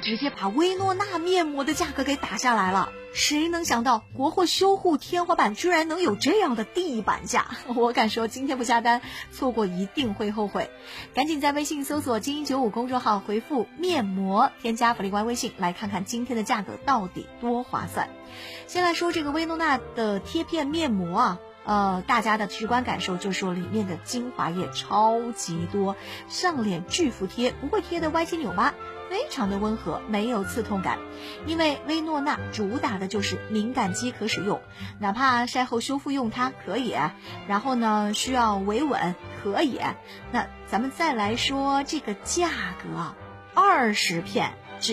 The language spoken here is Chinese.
直接把薇诺娜面膜的价格给打下来了。谁能想到国货修护天花板居然能有这样的地板价？我敢说今天不下单，错过一定会后悔。赶紧在微信搜索精英95公众号，回复面膜，添加福利官微信，来看看今天的价格到底多划算。先来说这个薇诺娜的贴片面膜啊，大家的直观感受就是说里面的精华液超级多，上脸巨服帖，不会贴的歪七扭八，非常的温和，没有刺痛感。因为薇诺娜主打的就是敏感肌可使用，哪怕晒后修复用它可以，然后呢需要维稳可以。那咱们再来说这个价格，20片